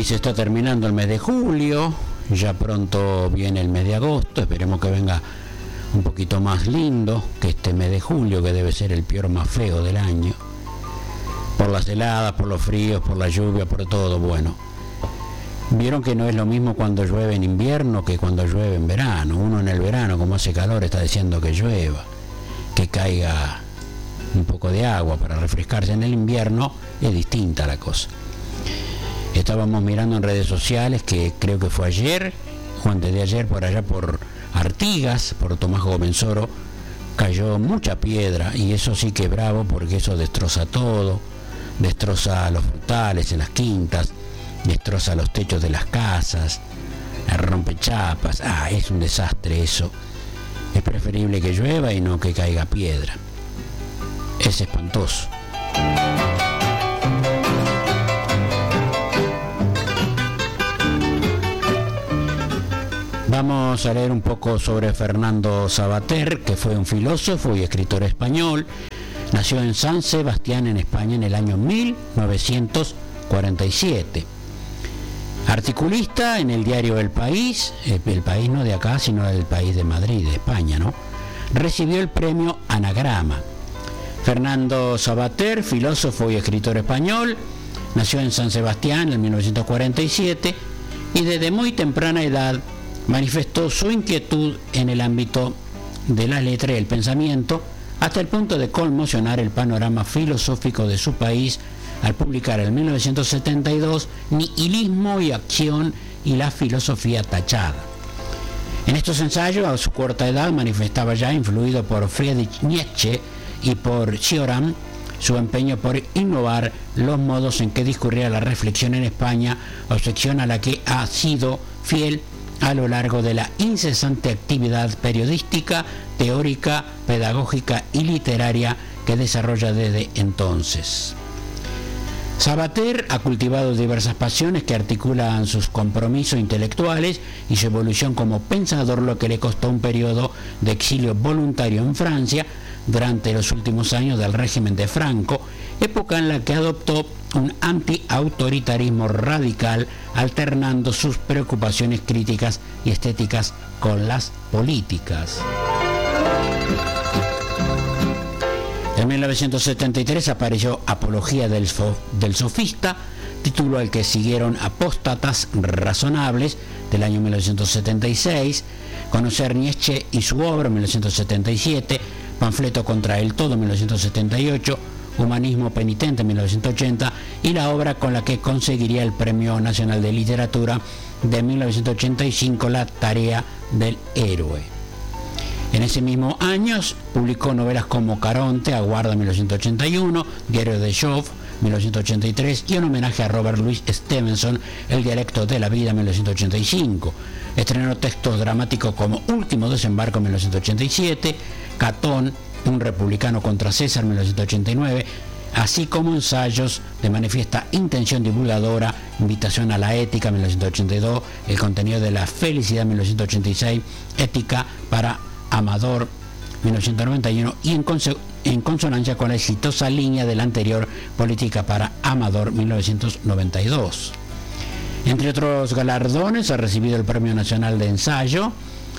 se está terminando el mes de julio, ya pronto viene el mes de agosto, esperemos que venga un poquito más lindo que este mes de julio, que debe ser el peor más feo del año, por las heladas, por los fríos, por la lluvia, por todo. Bueno, vieron que no es lo mismo cuando llueve en invierno que cuando llueve en verano. Uno en el verano, como hace calor, está diciendo que llueva, que caiga un poco de agua para refrescarse. En el invierno es distinta la cosa. Estábamos mirando en redes sociales que creo que fue ayer o antes de ayer, por allá por Artigas, por Tomás Gomenzoro, cayó mucha piedra, y eso sí que bravo, porque eso destroza todo, destroza los frutales en las quintas, destroza los techos de las casas, rompe chapas. Es un desastre eso. Es preferible que llueva y no que caiga piedra. Es espantoso. Vamos a leer un poco sobre Fernando Savater, que fue un filósofo y escritor español. Nació en San Sebastián, en España, en el año 1947. Articulista en el diario El País, el País no de acá, sino del País de Madrid, de España, ¿no? Recibió el premio Anagrama. Fernando Savater, filósofo y escritor español, nació en San Sebastián en 1947 y desde muy temprana edad manifestó su inquietud en el ámbito de la letra y el pensamiento, hasta el punto de conmocionar el panorama filosófico de su país al publicar en 1972 Nihilismo y Acción y la filosofía tachada. En estos ensayos, a su corta edad, manifestaba ya, influido por Friedrich Nietzsche y por Cioran, su empeño por innovar los modos en que discurría la reflexión en España, obsesión a la que ha sido fiel a lo largo de la incesante actividad periodística, teórica, pedagógica y literaria que desarrolla desde entonces. Savater ha cultivado diversas pasiones que articulan sus compromisos intelectuales y su evolución como pensador, lo que le costó un periodo de exilio voluntario en Francia durante los últimos años del régimen de Franco, época en la que adoptó un antiautoritarismo radical, alternando sus preocupaciones críticas y estéticas con las políticas. En 1973 apareció Apología del Sofista, título al que siguieron Apóstatas Razonables del año 1976, Conocer Nietzsche y su obra 1977, Panfleto contra el Todo 1978, Humanismo Penitente 1980 y la obra con la que conseguiría el Premio Nacional de Literatura de 1985, La Tarea del Héroe. En ese mismo año publicó novelas como Caronte, Aguarda 1981, Diario de Job 1983 y en homenaje a Robert Louis Stevenson, El dialecto de la vida 1985. Estrenó textos dramáticos como Último desembarco 1987, Catón, un republicano contra César 1989, así como ensayos de manifiesta intención divulgadora, Invitación a la ética 1982, El contenido de la felicidad 1986, Ética para Amador 1991 y en consonancia con la exitosa línea del anterior, Política para Amador 1992. Entre otros galardones ha recibido el Premio Nacional de Ensayo,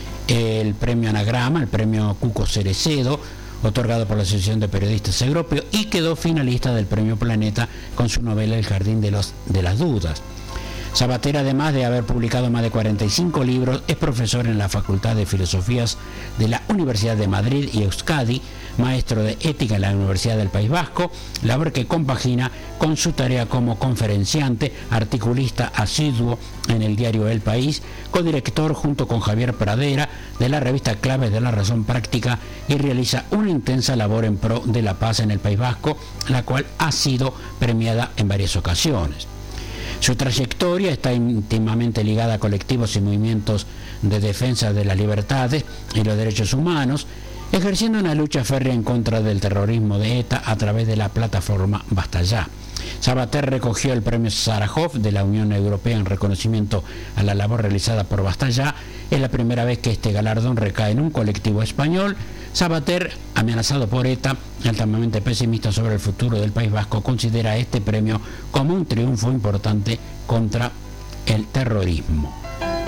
el Premio Anagrama, el Premio Cuco Cerecedo, otorgado por la Asociación de Periodistas Segropio, y quedó finalista del Premio Planeta con su novela El Jardín de las Dudas. Savater, además de haber publicado más de 45 libros, es profesor en la Facultad de Filosofías de la Universidad de Madrid y Euskadi, maestro de ética en la Universidad del País Vasco, labor que compagina con su tarea como conferenciante, articulista asiduo en el diario El País, codirector junto con Javier Pradera de la revista Claves de la Razón Práctica, y realiza una intensa labor en pro de la paz en el País Vasco, la cual ha sido premiada en varias ocasiones. Su trayectoria está íntimamente ligada a colectivos y movimientos de defensa de las libertades y los derechos humanos, ejerciendo una lucha férrea en contra del terrorismo de ETA a través de la plataforma Basta Ya. Savater recogió el premio Sájarov de la Unión Europea en reconocimiento a la labor realizada por Basta Ya. Es la primera vez que este galardón recae en un colectivo español. Savater, amenazado por ETA, altamente pesimista sobre el futuro del País Vasco, considera este premio como un triunfo importante contra el terrorismo.